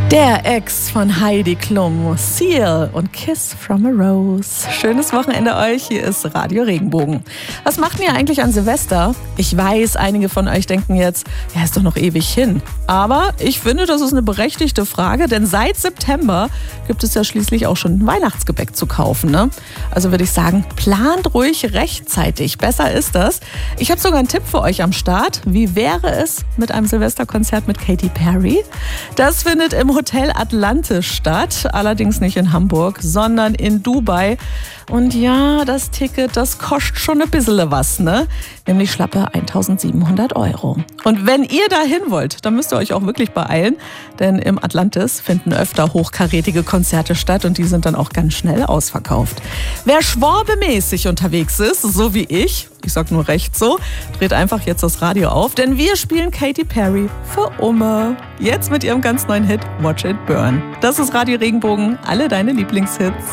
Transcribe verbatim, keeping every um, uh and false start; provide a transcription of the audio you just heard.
Der Ex von Heidi Klum, Seal und Kiss from a Rose. Schönes Wochenende euch, hier ist Radio Regenbogen. Was macht ihr eigentlich an Silvester? Ich weiß, einige von euch denken jetzt, ja, ist doch noch ewig hin. Aber ich finde, das ist eine berechtigte Frage, denn seit September gibt es ja schließlich auch schon Weihnachtsgebäck zu kaufen, ne? Also würde ich sagen, plant ruhig rechtzeitig. Besser ist das. Ich habe sogar einen Tipp für euch am Start. Wie wäre es mit einem Silvesterkonzert mit Katy Perry? Das findet im Hotel Atlantis statt, allerdings nicht in Hamburg, sondern in Dubai. Und ja, das Ticket, das kostet schon ein bisschen was, ne? Nämlich schlappe eintausendsiebenhundert Euro. Und wenn ihr dahin wollt, dann müsst ihr euch auch wirklich beeilen, denn im Atlantis finden öfter hochkarätige Konzerte statt und die sind dann auch ganz schnell ausverkauft. Wer schworbemäßig unterwegs ist, so wie ich, ich sag nur recht so, dreht einfach jetzt das Radio auf, denn wir spielen Katy Perry für Umme. Jetzt mit ihrem ganz neuen Hit Watch It Burn. Das ist Radio Regenbogen, alle deine Lieblingshits.